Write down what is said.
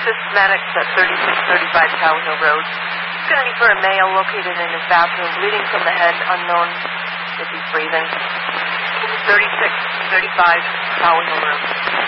This Maddox at 3635 Tower Hill Road. Gurney for a male located in his bathroom, bleeding from the head, unknown if he's breathing. 3635 Tower Hill Road.